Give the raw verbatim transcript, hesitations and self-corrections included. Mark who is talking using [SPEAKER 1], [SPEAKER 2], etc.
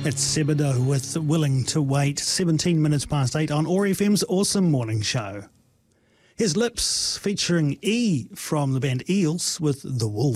[SPEAKER 1] It's Sebadoh with Willing to Wait, seventeen minutes past eight on O A R F M's Awesome Morning Show. Here's Lips featuring E from the band Eels with The Wolf.